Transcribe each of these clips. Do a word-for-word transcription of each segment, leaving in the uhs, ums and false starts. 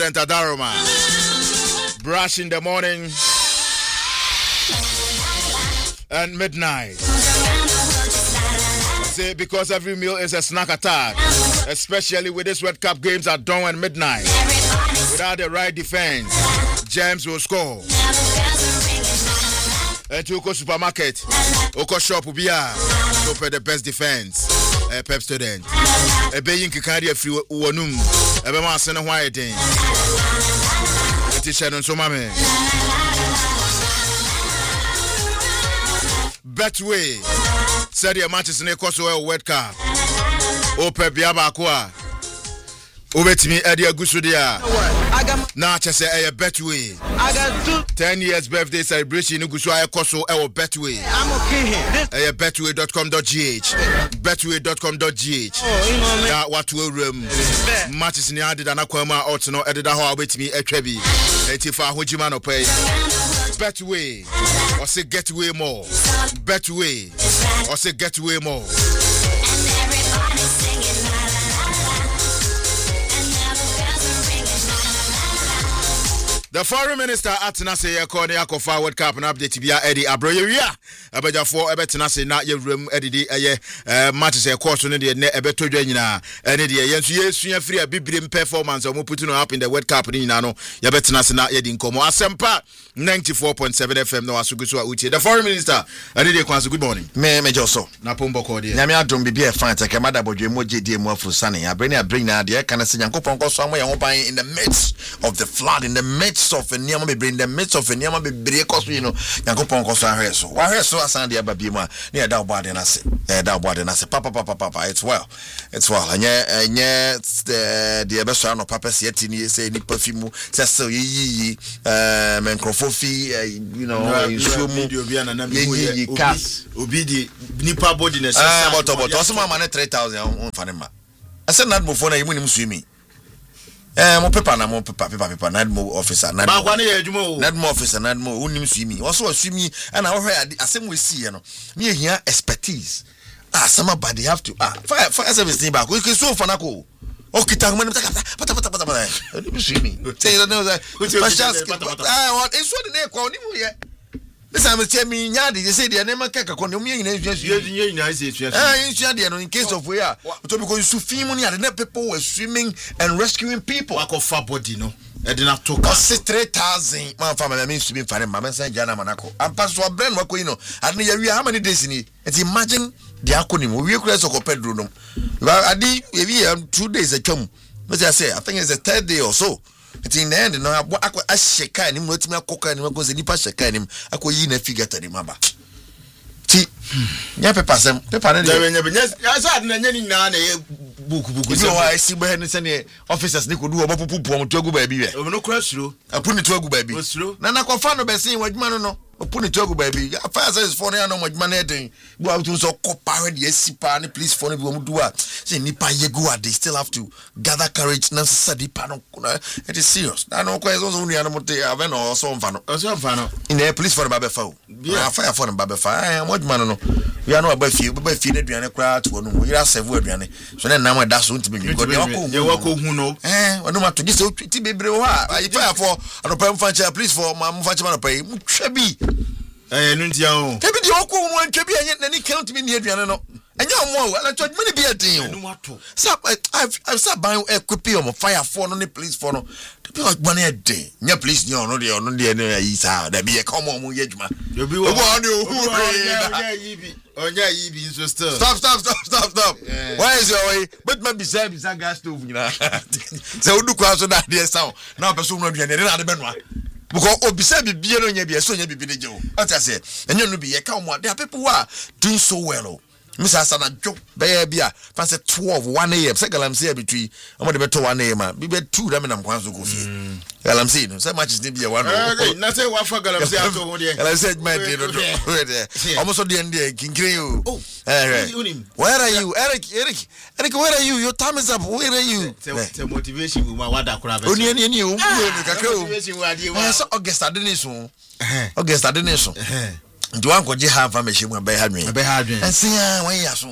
Daroma. Brush in the morning and midnight. Say because every meal is a snack attack, especially with this World Cup games at dawn and midnight. Without the right defense, James will score. And to go supermarket, Oko shop will be to pay the best defense. A pep student. A baying Kikadi free Wanum. A Bama Sena White. A teacher on Somame. Betway. Said your matches in a Kosovo World Cup. Ope Biaba Kwa. Obet me Edia Gusudia. Now, I say a Betway. I got two. ten years birthday celebration in Gusua Koso, our Betway. I'm okay here. A betway dot com dot g h. betway dot com dot g h. That what will room. Matches in the added and Aquama or to know editor how with me a Trebi. eighty-five Hujimano pay. Betway. Or say get away more. Betway. Or say get away more. The foreign minister at Nase Yakoni Akofa World Cup and update Bia Eddie Abroya. Abaja for Ebetanase not your room Eddie a matches a course on the Ebeto Janina and Eddie. Yes, yes, you are free a biblim performance or putting up in the World Cup in Nano. Yabetanase not yet in Como. Asempa ninety-four point seven F M no Asugusua Uchi. The foreign minister Eddie Kwanzu, good morning. Me Major so. Napombo Cordia. Namia don't be a fan take a mother boy moji de mo for sunny. I bring a bring idea can I see Yanko Ponko somewhere in the midst of the flood in the midst of a near me bring the midst of a near me break us, you know, Yankopon Costa Reso. Why so as Sandy Ababima near Dalbard and I say, Dalbard and I say, Papa, Papa, Papa, it's well, it's well, and yeah, and yeah, the the best of Papa's yet in say, Nick Perfume, says so ye, uh, Mencrofofi, you know, Sumu, Cas, Obidi, Nipa Bodiness, about about Osama Man three thousand on Fanema. I said not before I win swimming. Eh mo paper na mo paper paper paper nadmo officer nadmo ba kwani adwuma o nadmo officer nadmo unim swimi also aswimi and I heard asem we see no me ehia expertise ah somebody have to ah fire fire service ni ba ko ke so fana ko o kita mo ni pata pata pata pata unim swimi say no no ah what is what dey ko ni mu ye this am tell me nya dey say dey na make ka ko no me nyina nsua nsua nyina say nsua eh nsua dey no in case of we are to because you swim ni and people were swimming and rescuing people akofa body no e dey na to ka three thousand man fa me me swimming fa ma me san jana manako ampa so brand wako yi no and ya wi how many days ni it imagine the acronym we kura so ko pedro no adi e two days atwam me say I think it's the third day or so. It's in the end, no, I shake and him, what's my coca and what goes in the shake him. I could yin a figure to remember. See, yeah, Pepper, Pepper, yes, I didn't any book. You know, I see behind the officers, they could do a poop to go baby. No crash through. I put it to go baby. What's true? Nana confirmed by saying what man no. Put it to go baby. Fast as for no much money doing. Go out to so copper, yes, Sipani, please for him do what. Say Nipa Yegua, they still have to gather courage. Nancy Pano. It is serious. I know quite only animal Aveno or some fano. In the police for the Babefo. Yeah, fire for the Babefa. I am what man no. We are not about you, but feed it and a crowd to one. We are several. So then now that's going to be good. You walk who know. Eh, I don't want to get so pretty baby. I fire for an open fancy, please for my Fatima pay. Trebi. Eh, Nuntiao. Trebi, you walk one Trebi and then he count me near Piano. And you're more, I told many be a thing. So I've I've sat by a copy of fire for no police for no. To be like money a day. Yeah, please, no, no, no, no, no, there be a common yedma. You'll be one. Oh, yeah, you be so still. Stop, stop, stop, stop, stop. Yeah. Why is your way? But maybe Sam is a gas stove, you know. So, do cross on that dear sound. Now, pursue no be another Benoit. Because Obisa be beer on your beer, so you be the Joe. What I said, and you'll be a come one. There are people who are doing so well. Mister Sana joke, baby, fancy twelve, one a.m. Second, I'm saying between I'm going to be two one a.m. Be two them and I'm going to go see. I'm saying, so much is maybe a one. Nothing what for I'm saying, I said, my dear, almost the end there, King Crew. Where are you, Eric? Eric, Eric, where are you? Your time is up. Where are you? The motivation with my water crab. Only in you, August, I didn't so. August, I didn't so. Do I go to have a machine when by having a behad and see why you are soon?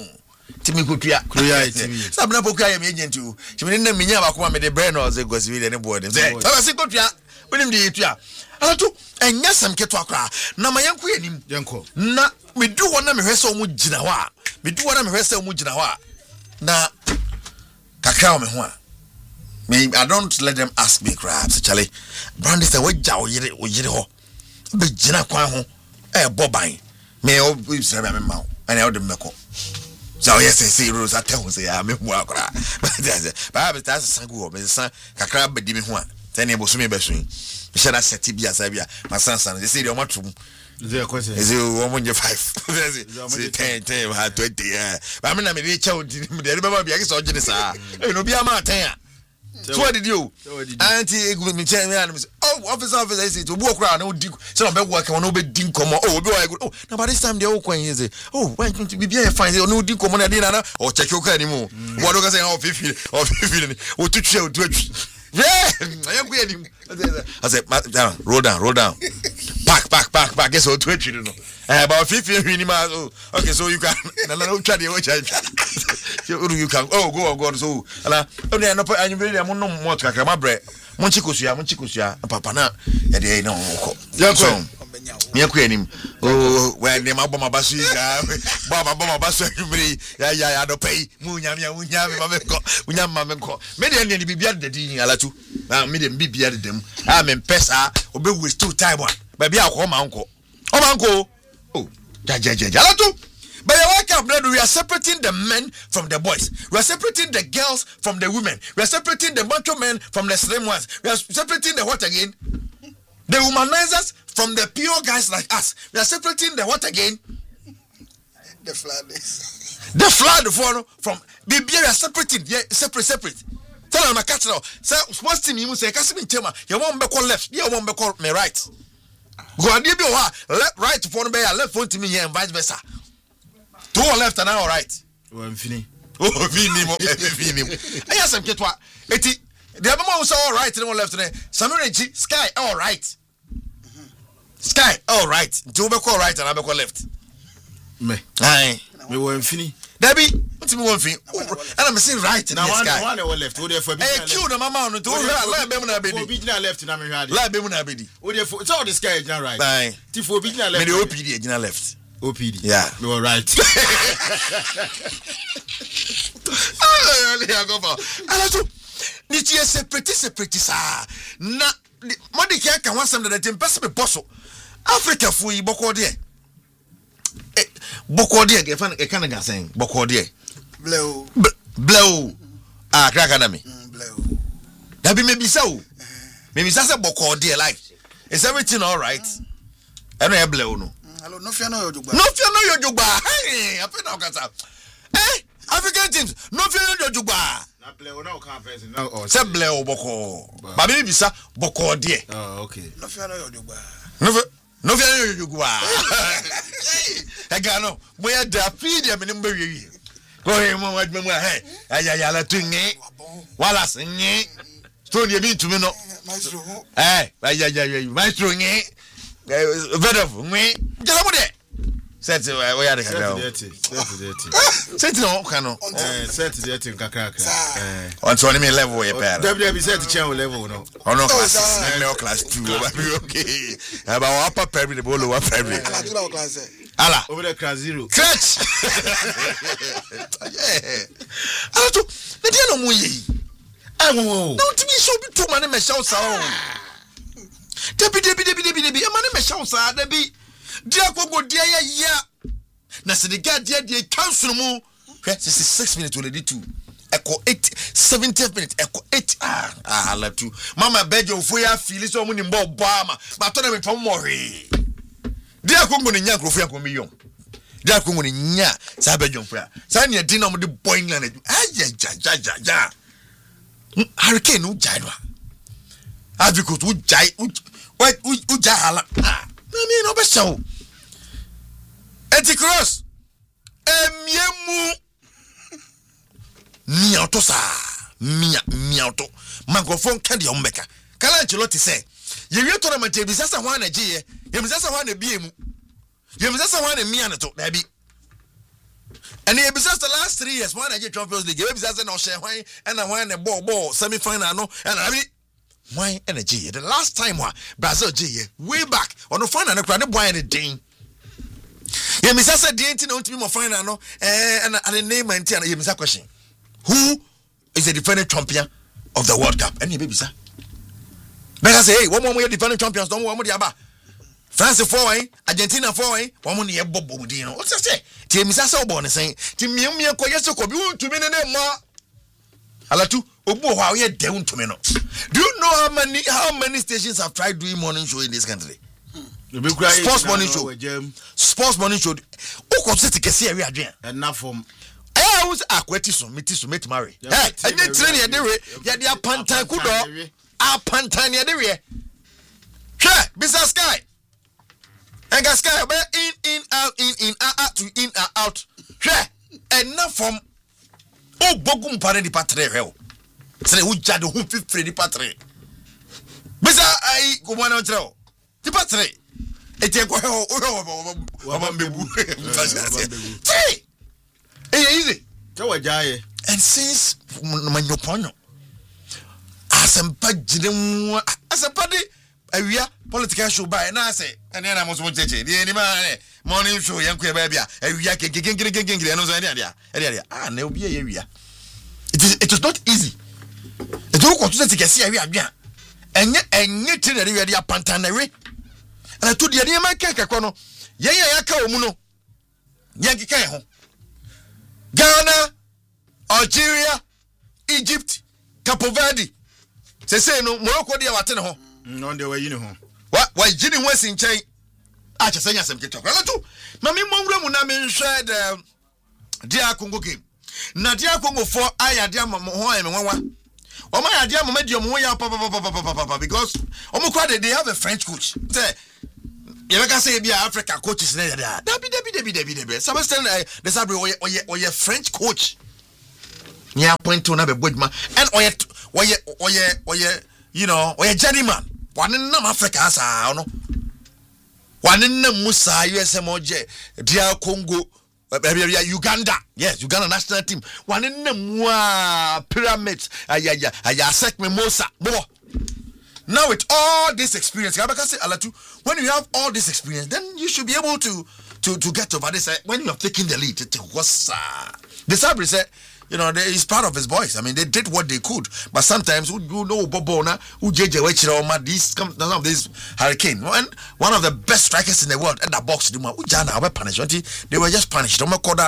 timi kutua kuya timi sabna pokuya ye me agent o timi na minya ba ko me de brain o ze gosi we de ne board say baba se kutua wenim de yetua alato enya sam keto akra na mayenko yanim yenko na me du wona me hwese o mu gina ho a me du wona me hwese o mu gina ho a na kakra o me ho a me I don't let them ask me crabs Charlie Brandy say we ja o yire o yire ho be gina kwan ho e boban me o se be me ma and I do meko so yes say rules I tell say ya me hu akra but I be that's sangu me san kakra be di me ho a tani ebosu me be so me share that set bi asa bia my son son they say they want to they question is you one five say ten ten ha twenty yeah but me na me dey chow di me dey remember bia so gine sa e no bia ma ten so what did you auntie me chen me and oh officer officer say to bu okra na odi say no be work on no be din komo oh obi oh na by this time they all kwan say oh when to be bia fine say no odi komo na dey na oh check your car ni mu what do you say oh fifty oh fifty oh tu twa oh tu atwi yeah I am going I said down roll down roll down pack pack pack pack guess what twitch you know about fifty minimum okay so you can no try the watch you can oh go go so ala only no anyu be dey mo no mo kakra ma bre mo chikosua mo chikosua papa na e dey na ko so me akwa nim oh when dem aboma basu ga baba boma basu anwumre ya ya ya do pay mu nyame ya mu nyame ma me ko mu nyame ma me ko me dey ne bibia de din alatu ah me dey bibia de dem ah me pesa obe waste two time one ba bia akọ ma nko o ma nko oh ja ja ja alatu. But you wake up, brother, we are separating the men from the boys. We are separating the girls from the women. We are separating the macho men from the slim ones. We are separating the what again? The womanizers from the pure guys like us. We are separating the what again? The flooders. The flood from from the beer. We are separating. Yeah, separate, separate. Tell them I catch it out. Say, what's the name? Say, "Kasi tema. You want me call left? You want me call me right? Go and give you left, right phone be left phone to me here and vice versa. To or left and now right. Oh, I'm fini. Oh, fini mo, fini mo. I have some ketwa. Eti, the other one was all right and one left. Samurai sky all right. Sky all right. Do be call right and I be call left. Me. Aye. Me wo fini. Debbie, what's me one thing? And I'm saying right in the sky. One one left. What there for? Hey, Q na mama on to la be na be di. Original left na me hade. La be na be di. What there for? So the sky is not right. Aye. Ti for original left. Me the O P D original left. O P D. Yeah. Me were right. Ah, I go for. Alato. Ni ti separate separate sa. Na modi kia kan wansam da dem pese me bosso. Africa fu yi boko de. Eh boko de ke fan e kan ga sen boko de. Bleu. Bleu. Ah, crack na me. Bleu. Da bi me bisa o. Me bisa se boko de like. Is everything all right? I know e bleu no. Hello, no fear no yojugba. No fear no yojugba. Hey, ape na okasa. Eh, African teams, no fear no yojugba. Na play o na o kan person. Na o. Se bleu boko. Ba me bisa boko de. Oh, okay. No fear no yojugba. No fear no fear no yojugba. Hey, gano, mo ya da feed ya me nimbe wi. Go he mo wa me mo he. Aya ya la tunye. Wala sinye. Stone ye bi tumi no. Maestro. Eh, aya ya ya maestro nye. Vedof, we just mo de. Set we ya de kakra. Set dirty. Set no kano. Eh, set dirty kakra kakra. Eh. On so me level ye pair. W W set channel level no. On no class, no class two. Okay. About upper primary the bolo upper primary. Ala class. Ala. Over the class zero. Catch. Yeah. Ala to, na dia no mo yi. Ah wo. No to be so be too man me shout sound. Debi debi debi debi debi e man me shout sa debi. Dia kogo dia ya ya. Na se de ga dia dia cancel mu. sixty-six minutes already two. Eko eight seventieth minute eko eight ah ah la two. Mama bejo fo ya feel so mu ni mbo bama. Ba to na me pam mo hwe. Dia kogo ni nya krofo ya ko mi yon. Dia kogo ni nya sa bejo fo ya. Sa ne din na mo de boy England. Aja ja ja ja ja. Hurricane u jai no. Advocate u jai Wait, u jai hala. Ah, me no be show. Anticross. Emiemu. Miauto sa. Mia miauto. Microphone kan dia ombeka. Kala Ancelotti say, "Ye wi tournament e bi sasa ho na gye ye. Ye mi sasa ho na biemu. Ye mi sasa ho na mia ne to. Da bi. And he besides the last three years, why I get Champions League, besides no share why and I won a ball ball semi final no and I mean why energy. The last time wa Brazil G way back on the final no crowd boy any ding. Yeah, Miss Asa didn't know to be more final no and and the name and tell you Miss question. Who is the defending champion of the World Cup? Any baby sir. Because say hey, one more defending champions don't want more the aba. France four eh, Argentina four eh, one money e bobo mudi no. What's that say? Ti Miss Asa obo ne say, ti miam miam ko yeso ko bi untumi ne ne ma. Alatu obu ho aye de untumi no. Do you know how many how many stations have tried doing morning show in this country? Sports morning show. Sports morning show. O ko se ti kese awi adwen. Enough from eh who's akweti so meti so meti marry. Eh any train ye de we ye de apantan kudo. Apantan ye de we. Hwe bisa sky. And gas sky in in out in in out out to in out out. Hwe enough from o bogum pare di patre hwe. Say who jade who fifty di patre. Bisa ai ko mo na treo. Di patre. Ete ko he o o bambebu. Hey! Hey, easy. And since Manyoponyo, Asampa Jidem Asapadi, a real political show by an assay, and then I was one teacher, the animal morning show, young baby, a yak, ah, no be a area. It is it is not easy. It don't consider to see a area, and yet, and yet, the area pantanary. And I told the idea my cakacono, ya ya muno, Yankee Kaho. Ghana, Algeria, Egypt, Cape Verde. Say say no Morocco dia watene ho. No dey we yini ho. Wa wa gini wasi nchen. A che senya sem keto. Ala tu. Ma me monwura mu na me nhwe the dia Congo game. Na dia Congo for aya dia mo ho ya me nwanwa. O ma ya dia mo medium ho ya papa papa papa papa because omo kwa they have a French coach. Say you can say be Africa coaches there. Dabi dabi dabi dabi dabi. Sebastian the Sabre oye oye oye French coach. Nya point to na be bodma and oye oye oye oye you know oye journeyman. One in Africa asa no. One in Musa U S M O J dia Congo Uganda. Yes, Uganda national team. One in Mwa pyramids. Aya aya aya sek me Musa. Bo. Now with all this experience, when you have all this experience, then you should be able to to, to get over this. When you have taken the lead, it was uh, the Sabri said, you know, he's proud of his boys. I mean, they did what they could, but sometimes you know, Bobona, who J J Wechiroma, these come none of this hurricane, and one of the best strikers in the world at the box, Ujana, were punished. They were just punished.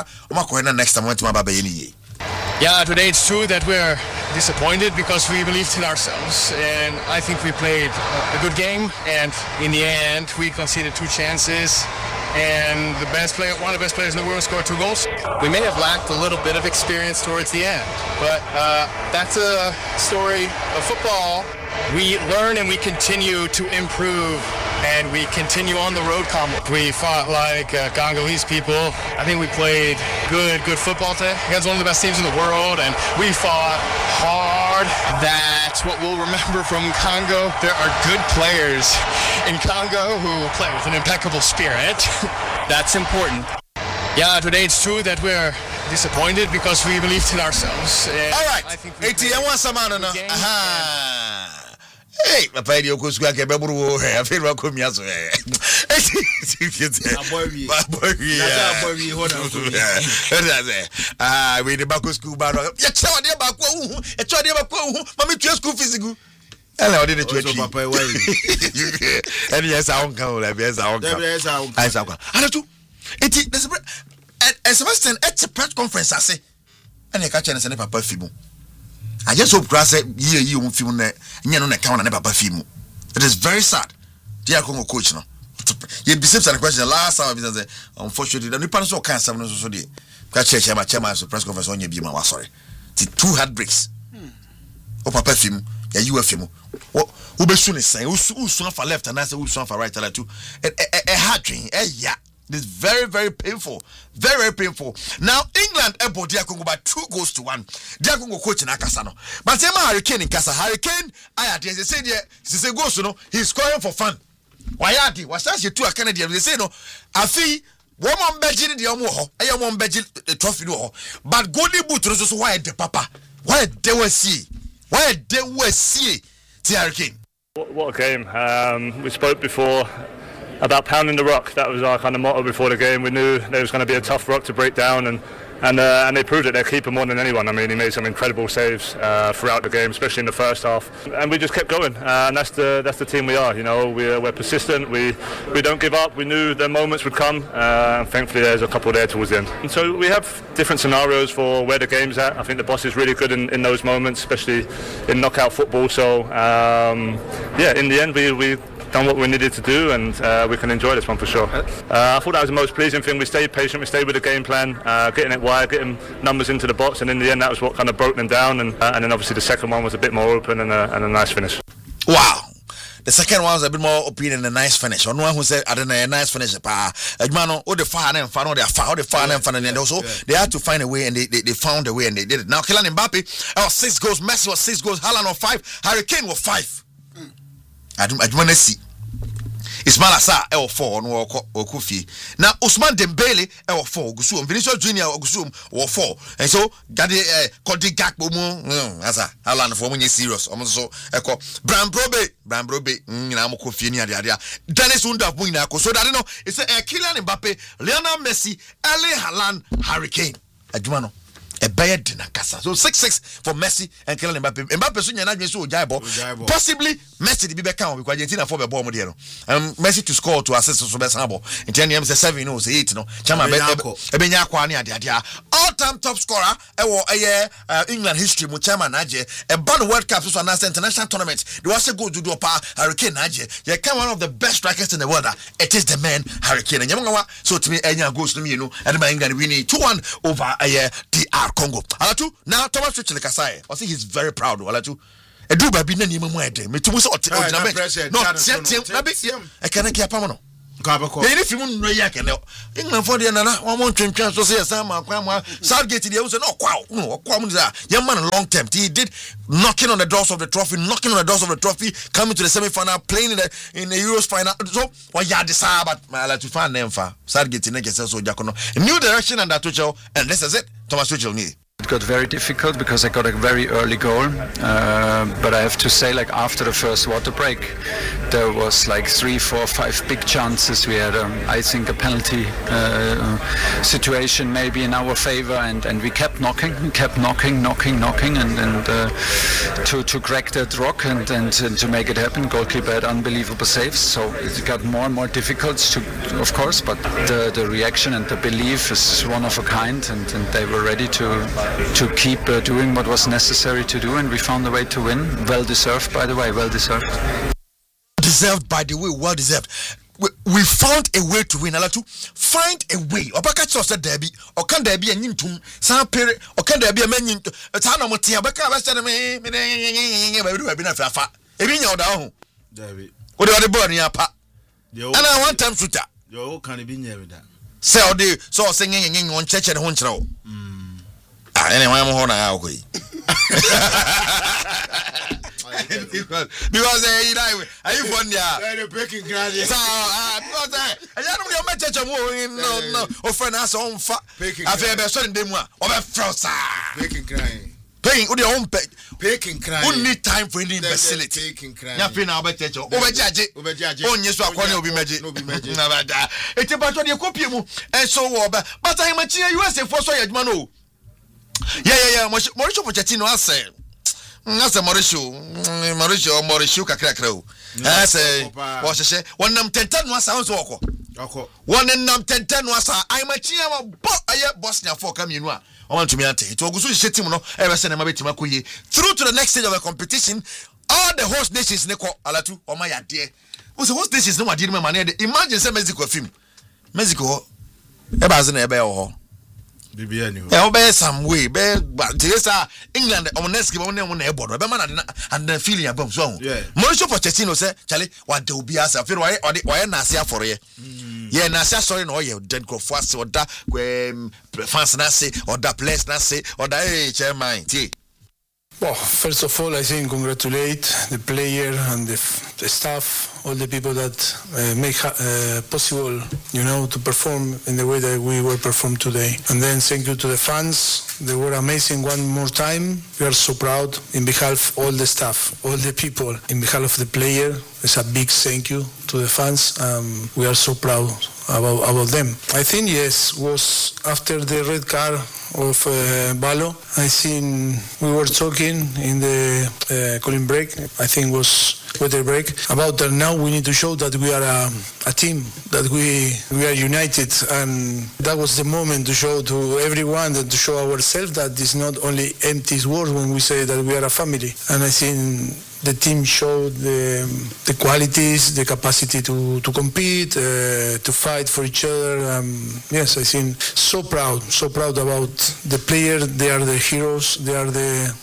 Next time went to my baby. Yeah, today it's true that we're disappointed because we believed in ourselves, and I think we played a good game, and in the end we conceded two chances, and the best player, one of the best players in the world scored two goals. We may have lacked a little bit of experience towards the end, but uh, that's a story of football. We learn and we continue to improve, and we continue on the road combat. We fought like uh, Congolese people. I think we played good, good football today against one of the best teams in the world, and we fought hard. That's what we'll remember from Congo. There are good players in Congo who play with an impeccable spirit. That's important. Yeah, today it's true that we're disappointed because we believed in ourselves. All right, I think we eighty and one samana no. Aha. Hey, papa idio ko sku ake beburu wo he afi ro ko mi aso he. Abobi. Abobi. Na abobi ho na ko. Ah, we the back school ba ro. Ya che ode ba ko hu, e che ode ba ko hu, mama tue school fees gu. Ele ode de tue tue. So papa why? Ele yes a on kan o le be yes a on kan. Yes a on. Ai sa kan. Ana tu. Eti this and Sebastian at a press conference I say and I catch and say papa fimu. I just hope grass say ye ye won film na nya no na count na papa fimu. It is very sad. Dear Congo coach no. You be the question last time I say unfortunately the people so can seven so so dey. Catch chairman chairman so press conference on ye bi ma wa sorry. The two heartbreaks. O papa fimu ya you fimu. Wo wo be su ne san wo su su for left and I say wo su for right and two. E e hard dream. Eh yeah. This is very, very painful. Very, very painful. Now, England able D R Congo by two goals to one. D R Congo coach in Akasano. But Tema Hurricane in Casa. Hurricane, I had they say there, they say goes, you know, he's scoring for fun. Why are they? What's that? You two are Canadian. They say no. I feel woman begin the omo e your mom begin the trophy no but golden boot no so why the papa why they were see why they were see Hurricane. What, what a game. Um, we spoke before about pounding the rock. That was our kind of motto before the game. We knew there was going to be a tough rock to break down, and and uh, and they proved it. Their keeper more than anyone. I mean, he made some incredible saves uh, throughout the game, especially in the first half. And we just kept going. Uh, and that's the that's the team we are. You know, we're we're persistent. We we don't give up. We knew the moments would come. Uh, and thankfully, there's a couple there towards the end. And so we have different scenarios for where the game's at. I think the boss is really good in, in those moments, especially in knockout football. So um, yeah, in the end, we we. done what we needed to do, and uh, we can enjoy this one for sure. Uh, I thought that was the most pleasing thing. We stayed patient, we stayed with the game plan, uh, getting it wide, getting numbers into the box, and in the end that was what kind of broke them down, and, uh, and then obviously the second one was a bit more open and a, and a nice finish. Wow. The second one was a bit more open and a nice finish. On one who said, I don't know, a nice finish. Edmano, all the far and fan, all the far, all the far and fan, and also they had to find a way, and they, they, they found a way, and they did it. Now, Kylian Mbappe, oh, six goals, Messi was six goals, Haaland was five, Harry Kane was five. I don't want to see. Ismail Assar L four no Okufi. Now Usman Dembele L four Gusum Vinicius Junior Gusum or four. And so Gadi Kodi Gakpo mu asa Haaland for when you serious. Almost so echo Bram Brobe Bram Brobe na mo Kofi ni ade ade. Dennis Unda bu ina ko so that no it's a Kylian Mbappe, Lionel Messi, Erling Haaland, Harry Kane. Adwuma no a bad dinner casa. So six six for Messi and Kylian Mbappe. Mbappe so nyana dwen so ojaibo. Possibly Messi the be can because Argentina for be ball mo de no. Um Messi to score to assist so be sambo. Intend am say seven no say eight no. Chama be e be nya kwa ne ade ade. All time top scorer e wo eye England history mu chairman aje e ban World Cup so na international tournament. The was go do do pa Hurricane aje. You can one of the best strikers in the world. It is the man Hurricane. Nyama so to me enya goals no me no. And my England winning two one over eye D R Congo. Alatu now Thomas Tuchel Kasai. I think he's very proud. Alatu. E do ba bi na niam mu ede. Metumu so o na be. No, tiam na be. E kana ki apam no. Kabako. Ye ni fi mu no ya kene. England for the na na wo mo twentwan so say sam akwa mo. Southgate dey say no kwa. No, kwa mu say ye man long term. He did knocking on the doors of the trophy, knocking on the doors of the trophy, coming to the semi-final, playing in the in the Euros final. So what ya decide but Alatu fan them fa. Southgate na get so jakono. New direction and that Tuchel, and this is it. Thomas Tuchel need. It got very difficult because I got a very early goal, uh, but I have to say, like after the first water break, there was like three, four, five big chances. We had, um, I think, a penalty uh, situation maybe in our favor, and, and we kept knocking, we kept knocking, knocking, knocking, and, and uh, to to crack that rock and, and and to make it happen. Goalkeeper had unbelievable saves, so it got more and more difficult, to, of course. But the the reaction and the belief is one of a kind, and, and they were ready to. to keep uh, doing what was necessary to do, and we found a way to win. Well deserved, by the way, well deserved. Deserved, by the way, well deserved. We, we found a way to win. Alatu, find a way. Obaka chose derby, or can there be a nintum, some period, or can there be a menu? A town of Motia, Baka, Western, me, me, me, have been a fafa. A vineyard down. David. What are the burning up? And I want time shooter. Your can be near that. Sell the so singing on church and Honchro. Anyway, I'm on now. Because uh, you know, are you from there? Breaking ground. So, uh, because I don't know much of no, no, or friend us on fat. I feel better than them. Or a frost. Breaking crying. Paying with your own pay. Breaking crying. Wouldn't need time for any facility. Breaking crying. Nothing about it. Over judge. Over judge. On your swap, will be magic. No, be magic. It's about what you copy. And so, but I'm a cheer U S A for so yet, Mano. Yeah, yeah, yeah. Mauricio Pochettino has said, "That's a Mauricio, Mauricio, Mauricio Kakrakro." That's a what I say. One num ten ten was sounds oko. One num ten ten was I'm a cheer of Bosnia for coming. I want to me at it. Ogusu shetim no. Ever send them a bit to Makuye through to the next stage of the competition. All the host nations, Neko Alatu, or my dear. Was the host nations no I didn't manage. Imagine some Mexico film. Mexico, Ebazin Ebeo. Yeah, obey some way, but England on next game on the airport. And the feeling above so. Mauricio Pochettino said, Charlie, what do be as a feel why or why Nasia for ye? Yeah, Nasia sorry, no, you dead go fast or that when fans Nasi or that place Nasi or that chairman. Well, first of all, I think congratulate the player and the, the staff, all the people that uh, make uh, possible, you know, to perform in the way that we were performed today. And then thank you to the fans. They were amazing one more time. We are so proud in behalf of all the staff, all the people, in behalf of the player. It's a big thank you to the fans. Um, we are so proud about, about them. I think, yes, was after the red card of uh, Balo. I think we were talking in the uh, cooling break, I think was weather break, about that now we need to show that we are a, a team, that we we are united, and that was the moment to show to everyone, that to show ourselves that it's not only empty words when we say that we are a family. And I think the team showed the, the qualities, the capacity to, to compete, uh, to fight for each other. Um, yes, I think so proud, so proud about the players. They are the heroes. They are the...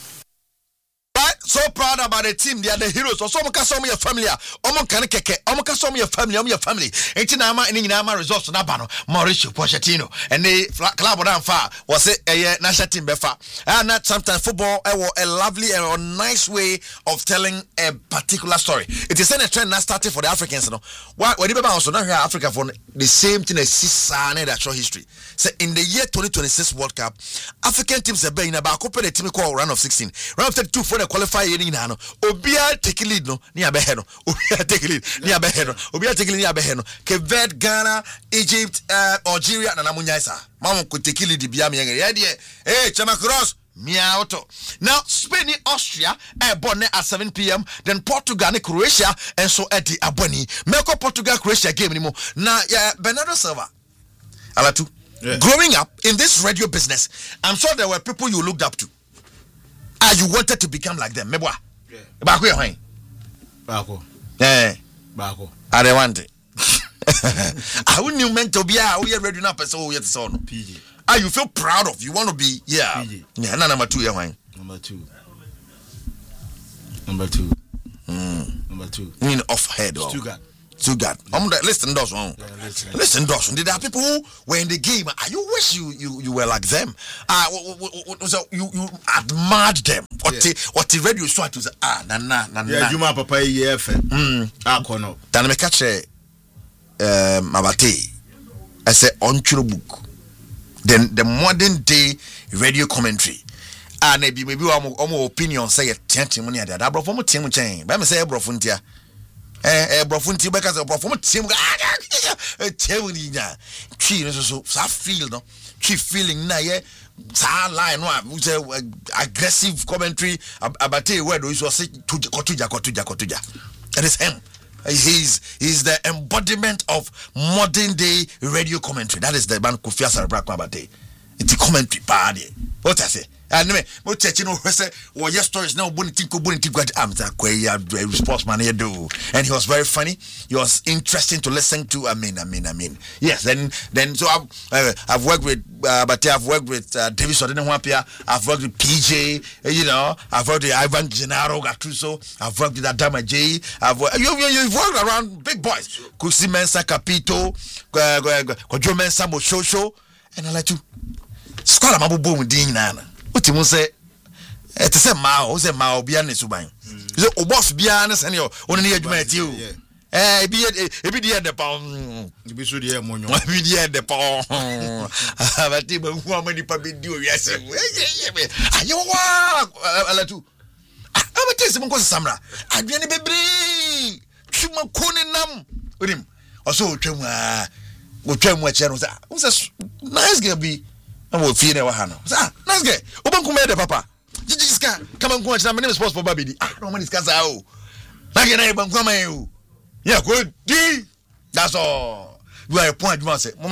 So proud about the team. They are the heroes. Also, omo kaso omo your family. Omo kan keke. Omo kaso omo your family. Omo your family. Enti na ama eni na ama results na ba no. Mauricio Pochettino. And the club na fa was a national team befa. And that sometimes football a lovely and a nice way of telling a particular story. It is a trend that started for the Africans. No, why when you also now here Africa for the same thing as Sisane that show history. So in the year twenty twenty-six World Cup, African teams have been about a the team called round of sixteen. Round of thirty-two for the qualifier. Obia take lead no ni abeheno Obia take lead ni abeheno Obia take lead ni abeheno Cape Ghana, Egypt, uh, Algeria na namunyaisa mamu ko take lead bia me ye de eh Chama Cross miauto. Now Spain, Austria eh born at seven p.m. then Portugal and Croatia and so at the aboni Meko Portugal Croatia game anymore. Now yeah, Bernardo Silva Alatu, yeah. Growing up in this radio business, I'm sure there were people you looked up to. Ah, you wanted to become like them, mebwa. Yeah. Bako ya hwan? Bako. Eh. Bako. I don't want it. I wouldn't you meant to be ah, we are ready now person who yet son. P G. Ah, you feel proud of, you want to be, yeah. P G. Yeah, na number two ya hwan. Number two. Number two. Mm. Number two. You mean off head or? Stuttgart. Stuttgart. Yeah. Um, listen, those one. Yeah, listen. Listen, those one. There are people who were in the game. Ah, you wish you you you were like them. Ah, uh, so you you admired them. What yeah. the what the radio saw to say ah na na na na. Yeah, Juma Papa E F M. Mm. Ah, kono. Then me catch um Abate. I say on book. Then the modern day radio commentary. Ah, maybe maybe omo omo opinion say ten money ada. Da bro for mo team chen. Ba me say bro for ntia. Eh eh brofo nti be ka say brofo team eh team ni nya twi no so so feel no twi feeling na ye sa line no say aggressive commentary Abate word we so say kotuja kotuja kotuja. It is him. He's he's the embodiment of modern day radio commentary. That is the man Kofi Asare Abate. It's commentary party. What I say? And me, mo chechi no say, "Oh, your stories now boni tiko boni tiko." I'm that quay sportsman here do, and he was very funny. He was interesting to listen to. I mean, I mean, I mean. Yes, then then so I've uh, I've worked with, uh, but I've worked with uh, David Sodene-Wampia. I've worked with P J. Uh, you know, I've worked with Ivan Gennaro Gattuso. I've worked with Adama J. I've worked, you, you you've worked around big boys, Kusi Mensah Capito, Kojo Mensah Moshosho, and I like to. Scholar mabu boom din nana. Uti mo say e te say ma o say ma obia ne suban. So obof bia ne se ne o ne adwuma ati o. Eh bi e bi de de pa. Bi so de monyo. Bi de de pa. Abati ba hu amani pa bi di o wiase. Ayo wa ala tu. Abati se mo ko samra. Adwene bebre. Twuma ko ne nam. Odim. Oso twam a. Wo twam a che no say. Wo say nice girl bi. I'm with Fina Wahano. Ah, nice guy. Open Kumede, Papa. Jijiska, come and go. My name is Sports for Baby. Ah, no man is Kazao. Nagana Bankama. Yeah, good. That's all. You are a point, Master. And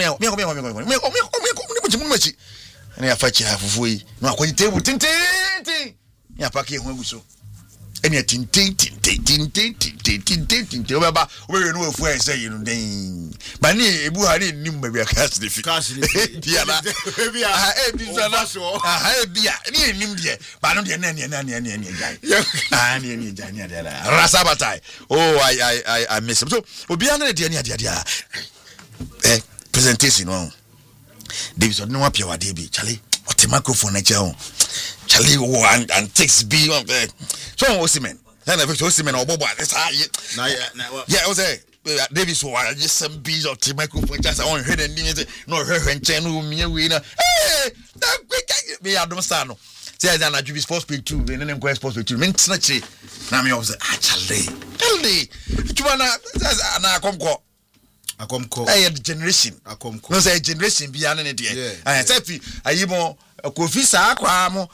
I fight you half of way. No, when you table, tinting. Yeah, Paki, when we so. And yet, tinting, tinting, tinting, tinting, tinting, tinting. Remember, we're no friends saying, but near Buhari, Nimba, cast the Fikashi. Maybe I have this. I have near Nimbia, but not the nanny and nanny and nanny guy. Rasabatai. Oh, I I I miss him. So, we'll be under the Diana eh presentation. Oh, David, no up your Debbie, Charlie. What the microphone at your own. Charlie one and takes B on there. So Osimhen. Then I think Osimhen or Bobo. That's how you. Yeah, I was there. Davis was just some bees of the microphone. Just I want to hear the no her and channel me a winner. Hey, that quick. Me, I don't stand. Say that I do sports page two, and then go sports page two. Mean snatchy. Now me was actually. Charlie. Chumana, I come call. I come call. I had generation. I come call. No say generation beyond any day. I said, I even. Kofi sa akwa mo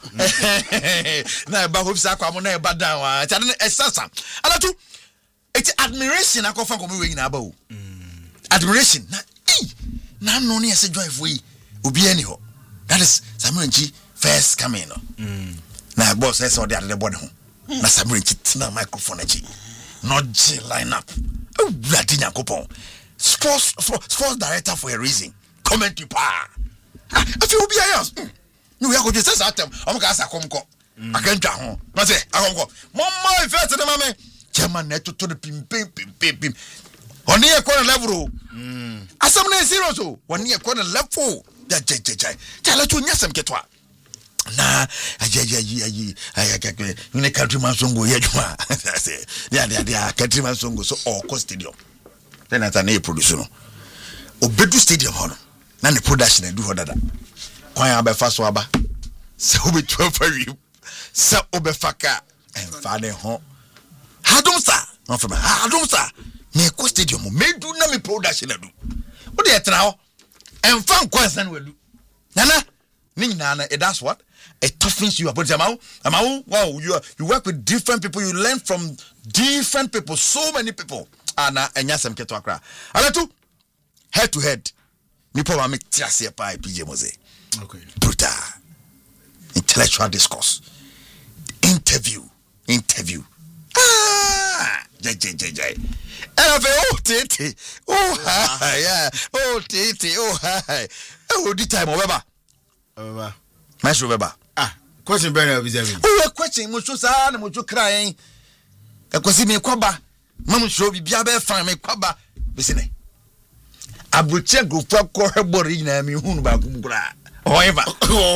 na ba kofi sa akwa mo na e ba dan wa ta na esasa alatu it's admiration akofa ko me we nyina ba o admiration na eh na no ne ese joy for yi obi ani ho that is Samuelchi first coming no na boss say so dey ade body ho na Samuelchi tina microphone achi no G lineup o bladi nyakopon sports sports director for a reason comment you pa afi obi ayos no we are going to say that I'm going to come ko akenta ho no say akomko mama first na mama chairman net to the pim pim pim pim oni e corner level mm asam na serious o oni e corner level ja ja ja ja to nyasam ketwa na ajaja ayi ayi ni country man songo ye juma say dia dia dia country man songo so all cost stadium then at na produce no obedu stadium ho no na ne production do ho dada kwan abefa so aba se obi twelve ari se obefa ka enfa ne ho hadum sa no from hadum sa me ko stadium me do na me production adu wo de etra ho enfa nkwansan wadu nana ni nana that's what it toughens you about amau amau wow you you work with different people, you learn from different people, so many people ana enya sem keto akra alatu head to head me po make tiase pa P J Mose. Okay. Brutal. Intellectual discourse. Interview. Interview. Ah! Jay, jay, jay, jay. And oh, titi. Oh, hi. Yeah. Oh, titi. Oh, hi. Oh, the time, Obeba. Obeba. Maestro Obeba. Ah, question better observing. Oh, a question. Mucho sa, mucho crying. A question me kwaba. Mamu show bi biabe fan me kwaba. Bisine. Abuche go for correbori na mi hunu ba kumbura. However,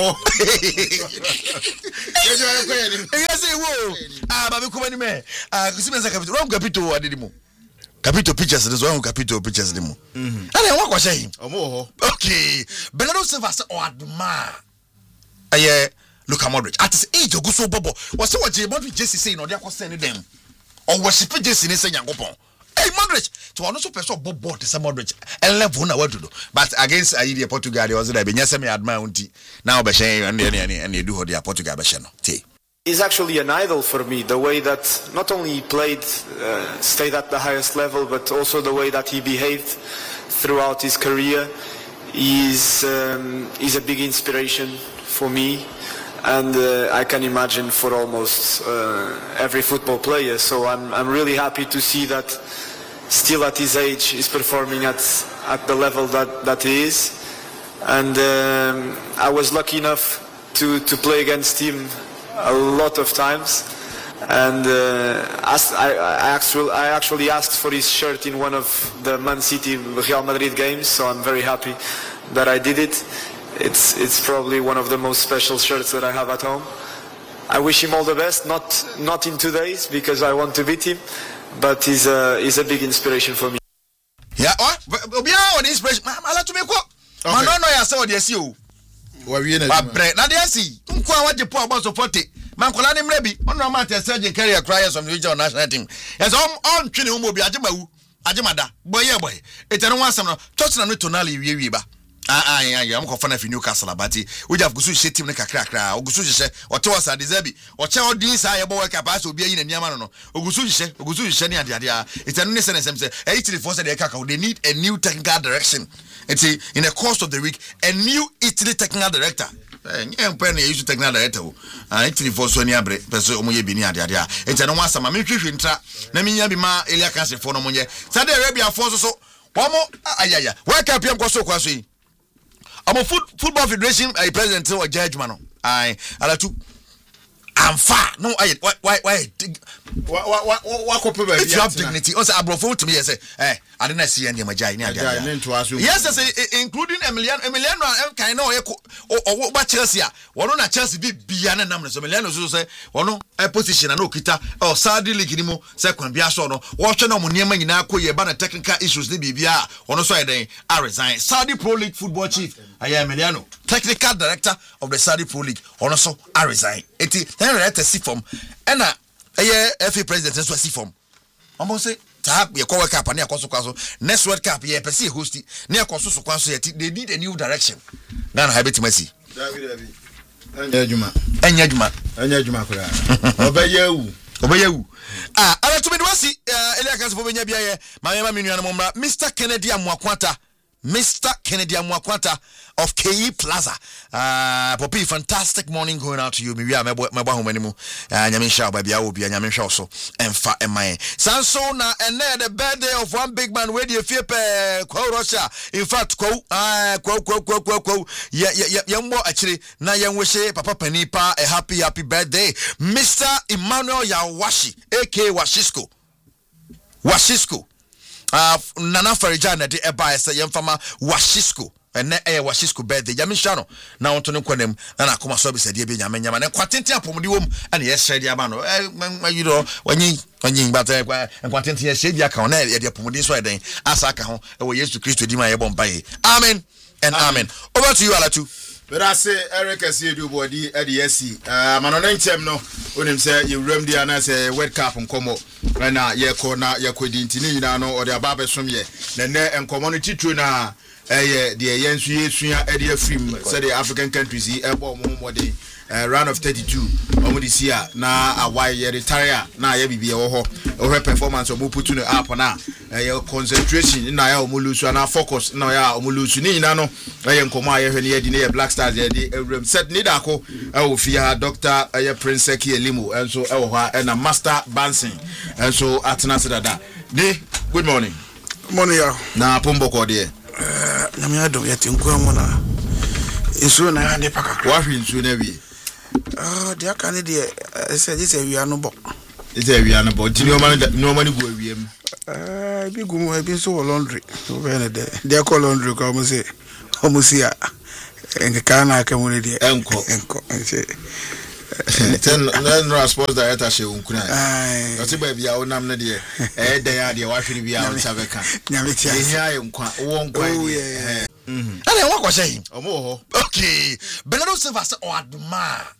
yes, wo. Ah, baby, come on, me. Ah, kusimenza capital. Wrong capital adedimu. Capital pictures is one capital pictures demu. Mhm. And then what was saying? Omo. Okay. Bernardo Silva say o adma. Aye, Luka Modric. At his age, Oguso Bobo. Was so what Modric Jesse say no dey send them. Or worship Jesse say Yankopon. Hey, Modric, to also person Bobo to some Modric. And level na what to do. But against Aidi Portugal, was there be nyase me admire unti. Now be shen and and and you do ho dia Portugal be shen no. T. He's actually an idol for me, the way that not only he played, uh, stayed at the highest level, but also the way that he behaved throughout his career. He's, um, he's a big inspiration for me, and uh, I can imagine for almost uh, every football player. So I'm, I'm really happy to see that still at his age he's performing at, at the level that, that he is. And um, I was lucky enough to, to play against him a lot of times, and uh, asked, I, I, actually, I actually asked for his shirt in one of the Man City Real Madrid games, so I'm very happy that I did it. It's, it's probably one of the most special shirts that I have at home. I wish him all the best, not, not in two days because I want to beat him, but he's a, he's a big inspiration for me. Yeah, what? Oh, inspiration. I like to make what? I don't know. I saw what you see. Wa wie na bre na dey asi nko a waje po agba support man kola ni mrebi on no matter surgeon career cry from the regional national team yes on on twene wo obi agemawu agemada boye boy etano wasam no touch na no tonali wie wie ba ah ah ya ya mko fa na fi Newcastle abati we have gusu she team ne kakra kakra ogusu hye ote wasa dezabi oche odin sa ye bo work up aso obi ayi na niama no no ogusu hye ogusu hye ne ade ade a etano ne sense sense e Italy force dey kaka they need a new technical direction. It's a, in the course of the week, a new Italy technical director. Yeah, pen use technical director. Ah, Italy for Sonia Bre, person omoye bini ade ade a. It's no one sama me hwehwe ntra. Na me nya bi ma Elia Kanse for no monye. Saudi Arabia for so so. Womo ayaya. Where can pm kwaso kwaso yi? Amo football federation a president or judge man. Ai, ala tu. I'm far. No, I why why why what what what what baby. If you have dignity, also abrofo to me say, eh, I didn't see any majai ni adia. Yes, say including Emiliano Emiliano kind no or what Chelsea. One na Chelsea be biana namne so Emiliano so say one a position and no kita or Saudi league ni mo second bia so no. Watch no mo niema nyina akoye ba na technical issues ni bibia one so den I resign. Saudi Pro League football chief I am Emiliano, technical director of the Saudi Pro League. Also I resign. Eti then let us see from and uh F A president so see from. Almost say tap ye World Cup and yakoso kwaso next World Cup ye pesi hosti ne yakoso so kwaso ye they need a new direction. Ghana have it mercy. David David. Anya juma. Anya juma. Anya juma kura. Obayewu. Obayewu. Ah, ala to me do wasi Elia Kanso benya bia ye ma yema menua no mra Mister Kennedy Amwakwanta. Mister Kennedy Amwakwanta of K E Plaza. Uh, Poppy, fantastic morning going out to you. Maybe I'm a home anymore. And Yamin Shaw, baby, I will be a Yamin Shaw so and fat and my Sansona and then the birthday of one big man where you feel quo Russia. In fact, quo, ah, quo, quo, quo, quo, quo. Yeah, yeah, yeah, young boy actually. Now, young wish Papa Penipa a happy, happy birthday. Mister Emmanuel Yawashi, aka Washisko. Washisko. Uh, Nana Farijana de Eba say Yamfama Washisko and ne eh Washisko birthday Yamishano na onto no kwanem na na akoma so be said be nyama nyama na kwatente apomdi wom and yes said yama no eh you know wanyi wanyi but eh kwatente yes said ya ka na e de apomdi so eden asaka ho e wo Yesu Kristo di ma ye bombaye amen and amen. Over to you Alatu. But I say Eric Asiedu body at the S C. Uh man on them no when him say you rem the ana say World Cup nkomo na ye ko na ye ko di ntini nyina no or the ababe som ye na ne community true na eh the yensu yesua e the film say the African countries e bo mo mo dey round of thirty-two omo this year na awai ye retire na ye bibie wo ho o performance omo put no up na eh concentration na ya omo lose na focus na ya omo lose ni nyina no eh nkomo aye hwe ne ye di ne Black Stars ye di ewrem set ni da ko e wo fia Doctor eh Prince Eki Elimo enso e wo ha na Master Bansin enso atena se dada ni good morning morning ya na pombo ko de eh na me adom yeti nko mo na isu na ya ne pakakra wa hwe nsu na wi ah dia kan de say this area no bo this area no bo ti no man no man go awiem eh bi gumu e bi so laundry so be na de dia call laundry ko mo say o mo sia en kana ka mo de enko enko say ten no sports director she unkuna ai oti ba bia wonam na de eh dan ya de wa hwere bia o tabeka nyame tia ehia ye nkwa wo nkwa eh mhm ana wa ko say omo ho okay Bernardo Silva say o adma